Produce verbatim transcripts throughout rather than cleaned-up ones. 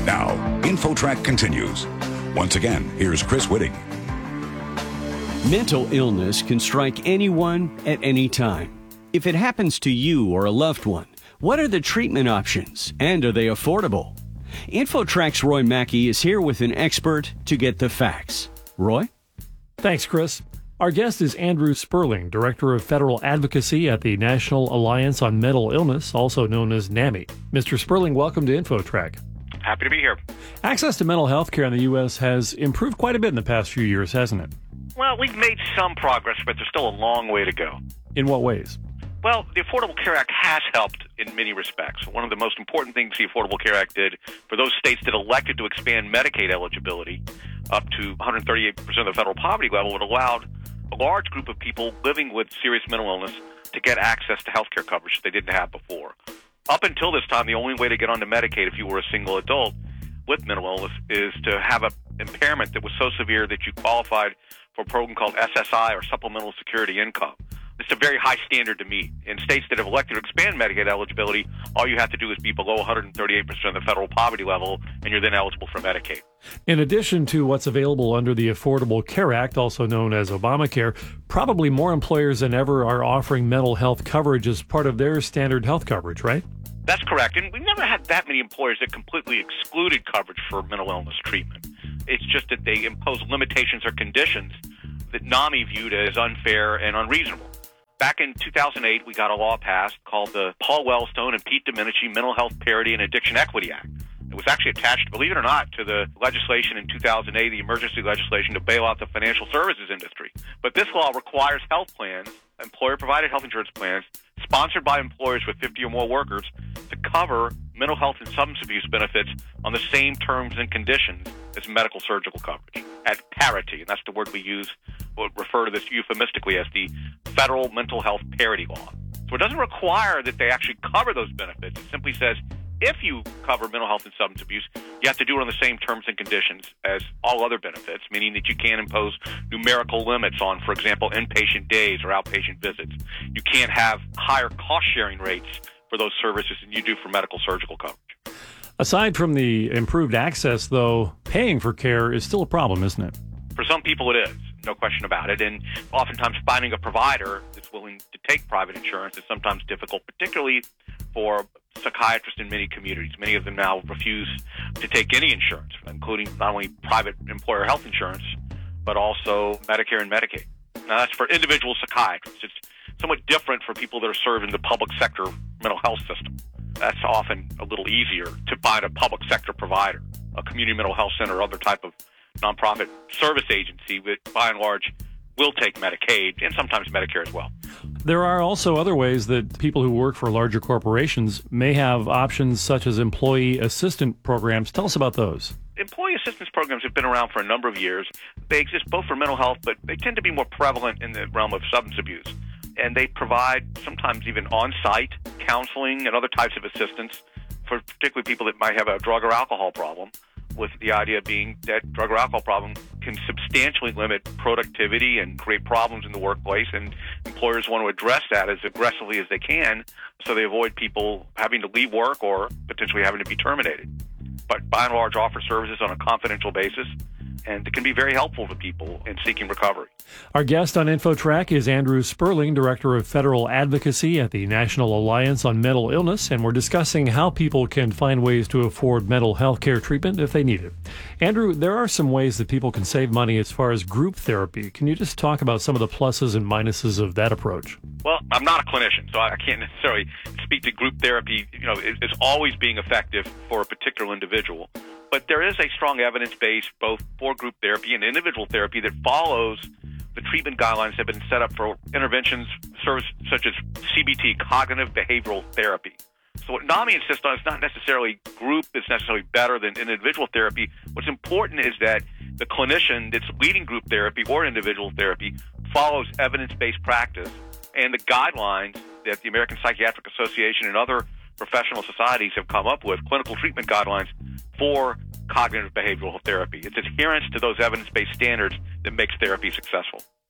Now, InfoTrack continues. Once again, here's Chris Whitting. Mental illness can strike anyone at any time. If it happens to you or a loved one, what are the treatment options, and are they affordable? InfoTrack's Roy Mackey is here with an expert to get the facts. Roy? Thanks, Chris. Our guest is Andrew Sperling, Director of Federal Advocacy at the National Alliance on Mental Illness, also known as NAMI. Mister Sperling, welcome to InfoTrack. Happy to be here. Access to mental health care in the U S has improved quite a bit in the past few years, hasn't it? Well, we've made some progress, but there's still a long way to go. In what ways? Well, the Affordable Care Act has helped in many respects. One of the most important things the Affordable Care Act did for those states that elected to expand Medicaid eligibility up to one hundred thirty-eight percent of the federal poverty level, it allowed a large group of people living with serious mental illness to get access to health care coverage they didn't have before. Up until this time, the only way to get onto Medicaid if you were a single adult with mental illness is to have an impairment that was so severe that you qualified for a program called S S I, or Supplemental Security Income. It's a very high standard to meet. In states that have elected to expand Medicaid eligibility, all you have to do is be below one hundred thirty-eight percent of the federal poverty level, and you're then eligible for Medicaid. In addition to what's available under the Affordable Care Act, also known as Obamacare, probably more employers than ever are offering mental health coverage as part of their standard health coverage, right? That's correct. And we've never had that many employers that completely excluded coverage for mental illness treatment. It's just that they impose limitations or conditions that NAMI viewed as unfair and unreasonable. Back in two thousand eight, we got a law passed called the Paul Wellstone and Pete Domenici Mental Health Parity and Addiction Equity Act. It was actually attached, believe it or not, to the legislation in two thousand eight, the emergency legislation to bail out the financial services industry. But this law requires health plans, employer-provided health insurance plans, sponsored by employers with fifty or more workers, to cover mental health and substance abuse benefits on the same terms and conditions as medical surgical coverage, at parity. And that's the word we use, we'll refer to this euphemistically as the Federal Mental Health Parity Law. So it doesn't require that they actually cover those benefits. It simply says if you cover mental health and substance abuse, you have to do it on the same terms and conditions as all other benefits, meaning that you can't impose numerical limits on, for example, inpatient days or outpatient visits. You can't have higher cost-sharing rates for those services than you do for medical surgical coverage. Aside from the improved access, though, paying for care is still a problem, isn't it? For some people it is, no question about it. And oftentimes finding a provider that's willing to take private insurance is sometimes difficult, particularly for psychiatrists in many communities. Many of them now refuse to take any insurance, including not only private employer health insurance, but also Medicare and Medicaid. Now, that's for individual psychiatrists. It's somewhat different for people that are served in the public sector mental health system. That's often a little easier to find a public sector provider, a community mental health center, or other type of nonprofit service agency that, by and large, will take Medicaid and sometimes Medicare as well. There are also other ways that people who work for larger corporations may have options such as employee assistant programs. Tell us about those. Employee assistance programs have been around for a number of years. They exist both for mental health, but they tend to be more prevalent in the realm of substance abuse. And they provide sometimes even on-site counseling and other types of assistance for particularly people that might have a drug or alcohol problem, with the idea being that drug or alcohol problem can substantially limit productivity and create problems in the workplace, and employers want to address that as aggressively as they can so they avoid people having to leave work or potentially having to be terminated. But by and large, offer services on a confidential basis, and it can be very helpful to people in seeking recovery. Our guest on InfoTrack is Andrew Sperling, Director of Federal Advocacy at the National Alliance on Mental Illness, and we're discussing how people can find ways to afford mental health care treatment if they need it. Andrew, there are some ways that people can save money as far as group therapy. Can you just talk about some of the pluses and minuses of that approach? Well, I'm not a clinician, so I can't necessarily speak to group therapy. You know, it's always being effective for a particular individual. But there is a strong evidence base both for group therapy and individual therapy that follows the treatment guidelines that have been set up for interventions such as C B T, cognitive behavioral therapy. So what NAMI insists on is not necessarily group is necessarily better than individual therapy. What's important is that the clinician that's leading group therapy or individual therapy follows evidence-based practice and the guidelines that the American Psychiatric Association and other professional societies have come up with, clinical treatment guidelines for cognitive behavioral therapy. It's adherence to those evidence-based standards that makes therapy successful.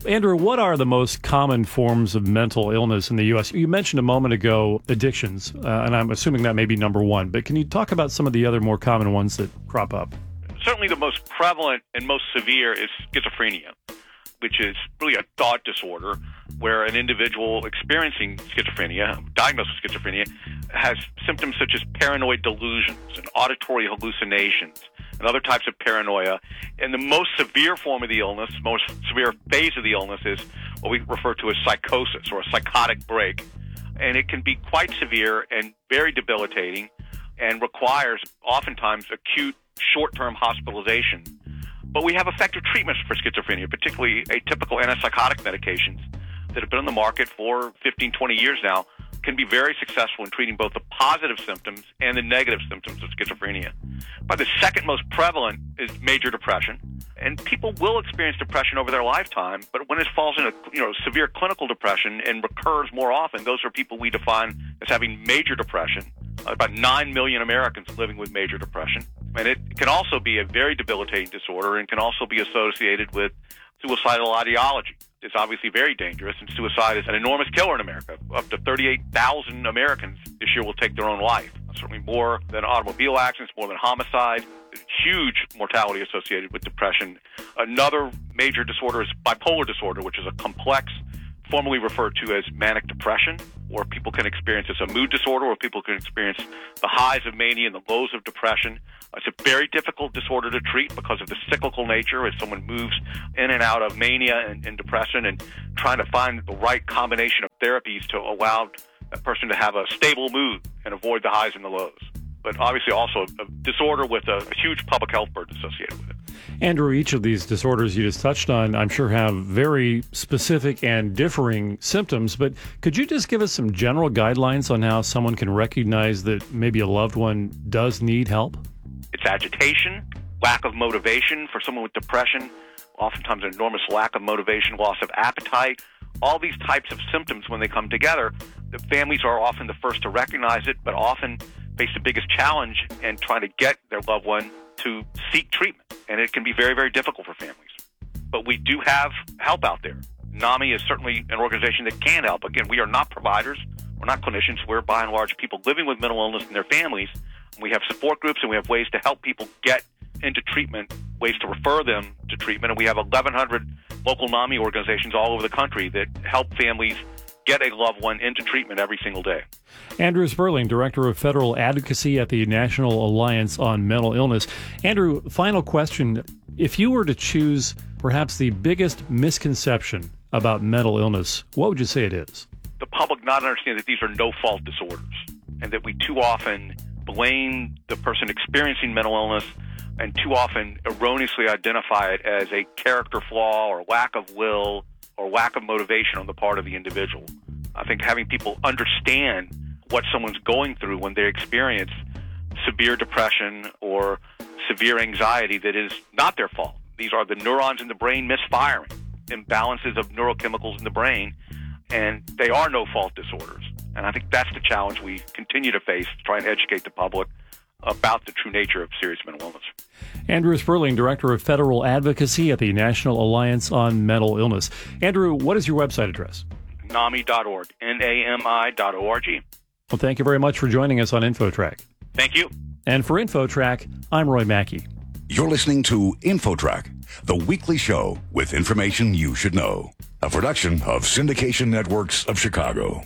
Andrew, what are the most common forms of mental illness in the U S? You mentioned a moment ago addictions, uh, and I'm assuming that may be number one, but can you talk about some of the other more common ones that crop up? Certainly the most prevalent and most severe is schizophrenia, which is really a thought disorder where an individual experiencing schizophrenia, diagnosed with schizophrenia, has symptoms such as paranoid delusions and auditory hallucinations and other types of paranoia. And the most severe form of the illness, most severe phase of the illness is what we refer to as psychosis or a psychotic break. And it can be quite severe and very debilitating and requires oftentimes acute short-term hospitalization. But we have effective treatments for schizophrenia, particularly atypical antipsychotic medications that have been on the market for fifteen, twenty years now, can be very successful in treating both the positive symptoms and the negative symptoms of schizophrenia. But the second most prevalent is major depression. And people will experience depression over their lifetime, but when it falls into you know severe clinical depression and recurs more often, those are people we define as having major depression. About nine million Americans living with major depression. And it can also be a very debilitating disorder and can also be associated with suicidal ideology. It's obviously very dangerous, and suicide is an enormous killer in America. Up to thirty-eight thousand Americans this year will take their own life. Certainly more than automobile accidents, more than homicide. Huge mortality associated with depression. Another major disorder is bipolar disorder, which is a complex, formerly referred to as manic depression, or people can experience as a mood disorder, or people can experience the highs of mania and the lows of depression. It's a very difficult disorder to treat because of the cyclical nature as someone moves in and out of mania and, and depression, and trying to find the right combination of therapies to allow that person to have a stable mood and avoid the highs and the lows. But obviously also a disorder with a, a huge public health burden associated with it. Andrew, each of these disorders you just touched on, I'm sure have very specific and differing symptoms, but could you just give us some general guidelines on how someone can recognize that maybe a loved one does need help? It's agitation, lack of motivation for someone with depression, oftentimes an enormous lack of motivation, loss of appetite. All these types of symptoms, when they come together, the families are often the first to recognize it, but often face the biggest challenge in trying to get their loved one to seek treatment. And it can be very, very difficult for families. But we do have help out there. NAMI is certainly an organization that can help. Again, we are not providers. We're not clinicians. We're, by and large, people living with mental illness and their families. We have support groups, and we have ways to help people get into treatment, ways to refer them to treatment. And we have eleven hundred local NAMI organizations all over the country that help families get a loved one into treatment every single day. Andrew Sperling, Director of Federal Advocacy at the National Alliance on Mental Illness. Andrew, final question. If you were to choose perhaps the biggest misconception about mental illness, what would you say it is? The public not understanding that these are no-fault disorders, and that we too often blame the person experiencing mental illness and too often erroneously identify it as a character flaw or lack of will or lack of motivation on the part of the individual. I think having people understand what someone's going through when they experience severe depression or severe anxiety that is not their fault. These are the neurons in the brain misfiring, imbalances of neurochemicals in the brain, and they are no-fault disorders. And I think that's the challenge we continue to face, to try and educate the public about the true nature of serious mental illness. Andrew Sperling, Director of Federal Advocacy at the National Alliance on Mental Illness. Andrew, what is your website address? NAMI dot org, N A M I dot O R G. Well, thank you very much for joining us on InfoTrack. Thank you. And for InfoTrack, I'm Roy Mackey. You're listening to InfoTrack, the weekly show with information you should know. A production of Syndication Networks of Chicago.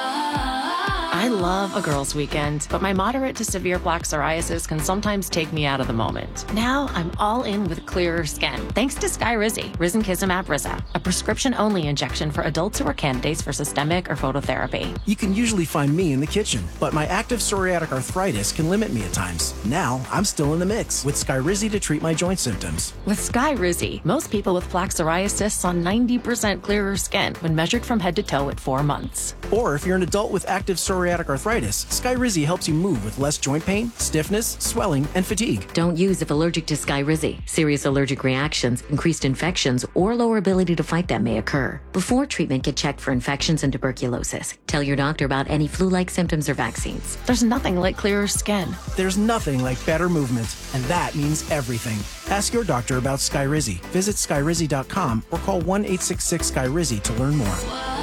I love a girls' weekend, but my moderate to severe plaque psoriasis can sometimes take me out of the moment. Now I'm all in with clearer skin, thanks to Skyrizi, risankizumab Riza, a prescription-only injection for adults who are candidates for systemic or phototherapy. You can usually find me in the kitchen, but my active psoriatic arthritis can limit me at times. Now I'm still in the mix with Skyrizi to treat my joint symptoms. With Skyrizi, most people with plaque psoriasis saw ninety percent clearer skin when measured from head to toe at four months. Or if you're an adult with active psoriatic psoriatic arthritis, Skyrizi helps you move with less joint pain, stiffness, swelling, and fatigue. Don't use if allergic to Skyrizi. Serious allergic reactions, increased infections, or lower ability to fight them may occur. Before treatment, get checked for infections and tuberculosis. Tell your doctor about any flu-like symptoms or vaccines. There's nothing like clearer skin. There's nothing like better movement, and that means everything. Ask your doctor about Skyrizi. Visit skyrizi dot com or call one eight six six Sky Rizi to learn more.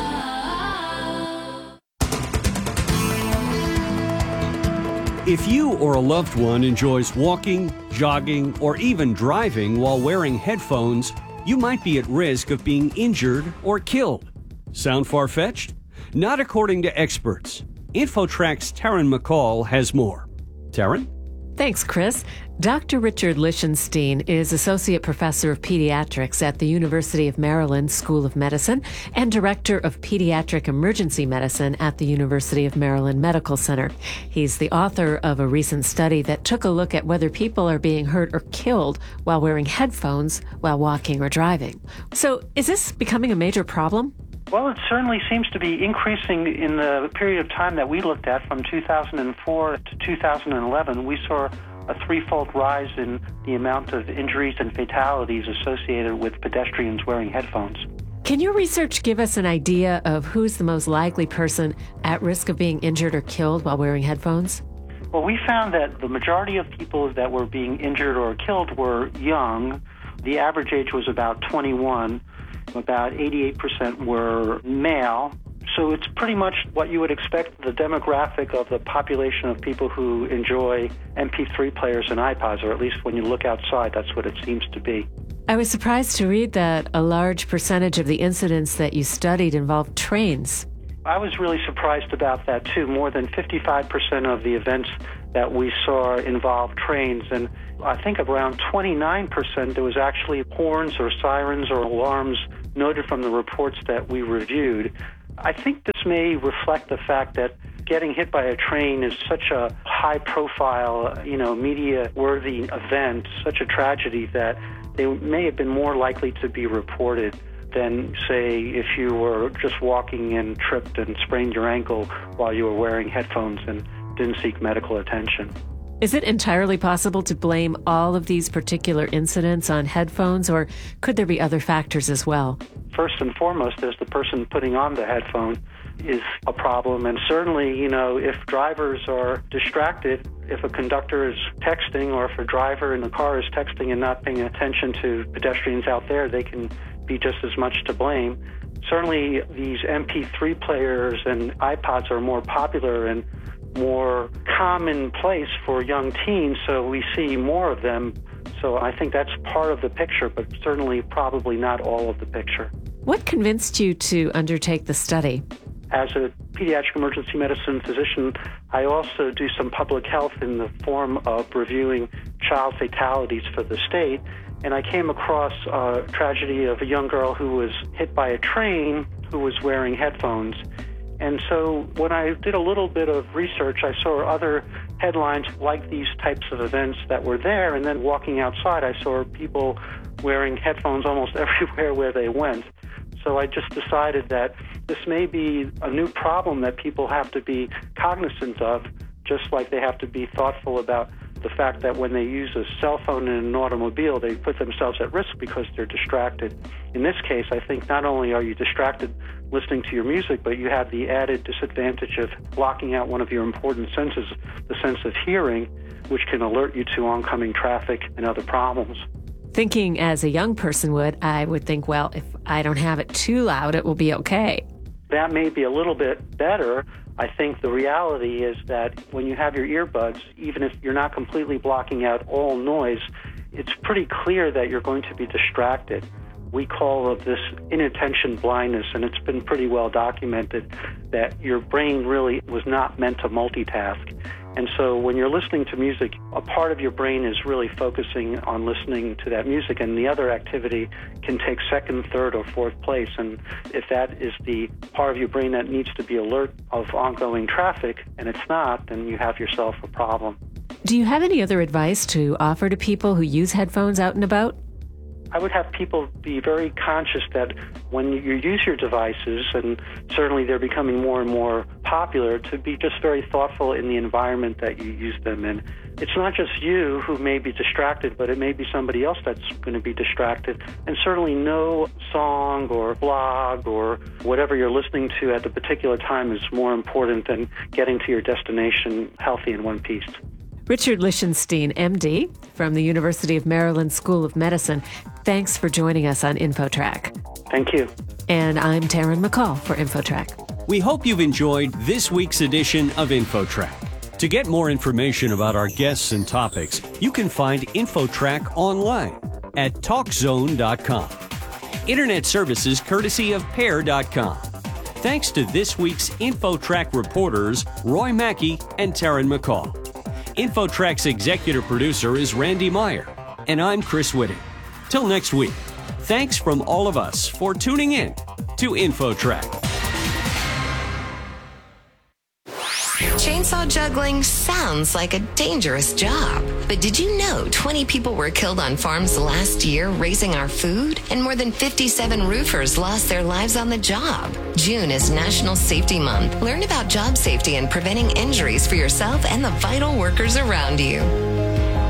If you or a loved one enjoys walking, jogging, or even driving while wearing headphones, you might be at risk of being injured or killed. Sound far-fetched? Not according to experts. InfoTrack's Taryn McCall has more. Taryn? Thanks, Chris. Doctor Richard Lichtenstein is Associate Professor of Pediatrics at the University of Maryland School of Medicine and Director of Pediatric Emergency Medicine at the University of Maryland Medical Center. He's the author of a recent study that took a look at whether people are being hurt or killed while wearing headphones while walking or driving. So, is this becoming a major problem? Well, it certainly seems to be increasing in the period of time that we looked at from two thousand four to two thousand eleven. We saw a threefold rise in the amount of injuries and fatalities associated with pedestrians wearing headphones. Can your research give us an idea of who's the most likely person at risk of being injured or killed while wearing headphones? Well, we found that the majority of people that were being injured or killed were young. The average age was about twenty-one. About eighty-eight percent were male. So it's pretty much what you would expect the demographic of the population of people who enjoy M P three players and iPods, or at least when you look outside, that's what it seems to be. I was surprised to read that a large percentage of the incidents that you studied involved trains. I was really surprised about that, too. More than fifty-five percent of the events that we saw involved trains, and I think around twenty-nine percent there was actually horns or sirens or alarms noted from the reports that we reviewed. I think this may reflect the fact that getting hit by a train is such a high-profile, you know, media-worthy event, such a tragedy that they may have been more likely to be reported than, say, if you were just walking and tripped and sprained your ankle while you were wearing headphones and didn't seek medical attention. Is it entirely possible to blame all of these particular incidents on headphones, or could there be other factors as well? First and foremost, there's the person putting on the headphone is a problem. And certainly, you know, if drivers are distracted, if a conductor is texting or if a driver in the car is texting and not paying attention to pedestrians out there, they can be just as much to blame. Certainly, these M P three players and iPods are more popular and more commonplace for young teens, so we see more of them. So I think that's part of the picture, but certainly probably not all of the picture. What convinced you to undertake the study? As a pediatric emergency medicine physician, I also do some public health in the form of reviewing child fatalities for the state. And I came across a tragedy of a young girl who was hit by a train who was wearing headphones. And so when I did a little bit of research, I saw other headlines like these types of events that were there. And then walking outside, I saw people wearing headphones almost everywhere where they went. So I just decided that this may be a new problem that people have to be cognizant of, just like they have to be thoughtful about the fact that when they use a cell phone in an automobile, they put themselves at risk because they're distracted. In this case, I think not only are you distracted listening to your music, but you have the added disadvantage of blocking out one of your important senses, the sense of hearing, which can alert you to oncoming traffic and other problems. Thinking as a young person would, I would think, well, if I don't have it too loud, it will be okay. That may be a little bit better. I think the reality is that when you have your earbuds, even if you're not completely blocking out all noise, it's pretty clear that you're going to be distracted. We call of this inattention blindness, and it's been pretty well documented that your brain really was not meant to multitask. And so when you're listening to music, a part of your brain is really focusing on listening to that music, and the other activity can take second, third, or fourth place. And if that is the part of your brain that needs to be alert of ongoing traffic, and it's not, then you have yourself a problem. Do you have any other advice to offer to people who use headphones out and about? I would have people be very conscious that when you use your devices, and certainly they're becoming more and more popular to be just very thoughtful in the environment that you use them in. It's not just you who may be distracted, but it may be somebody else that's going to be distracted. And certainly no song or blog or whatever you're listening to at the particular time is more important than getting to your destination healthy in one piece. Richard Lichtenstein, M D, from the University of Maryland School of Medicine. Thanks for joining us on InfoTrack. Thank you. And I'm Taryn McCall for InfoTrack. We hope you've enjoyed this week's edition of InfoTrack. To get more information about our guests and topics, you can find InfoTrack online at talk zone dot com. Internet services courtesy of pair dot com. Thanks to this week's InfoTrack reporters, Roy Mackey and Taryn McCall. InfoTrack's executive producer is Randy Meyer, and I'm Chris Whitting. Till next week, thanks from all of us for tuning in to InfoTrack. Chainsaw juggling sounds like a dangerous job. But did you know twenty people were killed on farms last year raising our food? And more than fifty-seven roofers lost their lives on the job. June is National Safety Month. Learn about job safety and preventing injuries for yourself and the vital workers around you.